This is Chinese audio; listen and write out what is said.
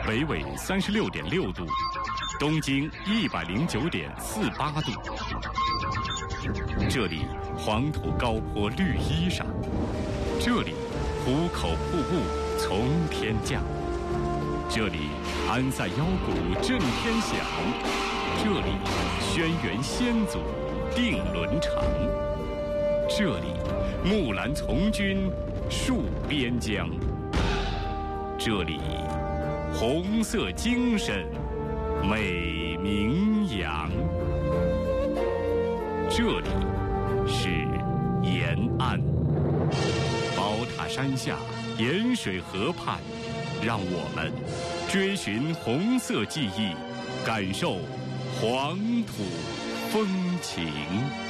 北纬36.6度，东经109.48度。这里黄土高坡绿衣裳，这里壶口瀑布从天降，这里安塞腰鼓震天响，这里轩辕先祖定伦常，这里木兰从军戍边疆，这里红色精神美名扬，这里是延安。宝塔山下，盐水河畔，让我们追寻红色记忆，感受黄土风情。